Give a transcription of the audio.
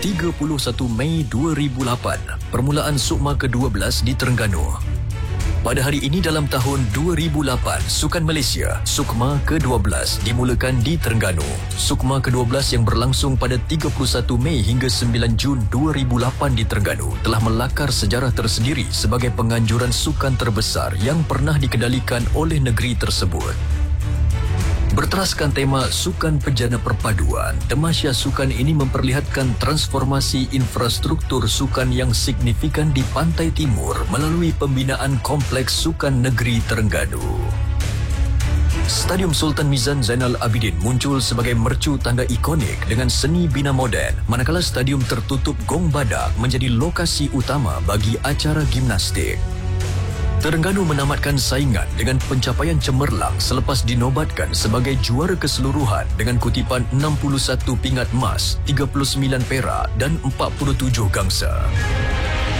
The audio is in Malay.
31 Mei 2008, permulaan Sukma ke-12 di Terengganu. Pada hari ini dalam tahun 2008, Sukan Malaysia, Sukma ke-12 dimulakan di Terengganu. Sukma ke-12 yang berlangsung pada 31 Mei hingga 9 Jun 2008 di Terengganu telah melakar sejarah tersendiri sebagai penganjuran sukan terbesar yang pernah dikendalikan oleh negeri tersebut. Berteraskan tema Sukan Pejana Perpaduan, Tamasya Sukan ini memperlihatkan transformasi infrastruktur sukan yang signifikan di Pantai Timur melalui pembinaan Kompleks Sukan Negeri Terengganu. Stadium Sultan Mizan Zainal Abidin muncul sebagai mercu tangga ikonik dengan seni bina moden, manakala Stadium Tertutup Gong Badak menjadi lokasi utama bagi acara gimnastik. Terengganu menamatkan saingan dengan pencapaian cemerlang selepas dinobatkan sebagai juara keseluruhan dengan kutipan 61 pingat emas, 39 perak dan 47 gangsa.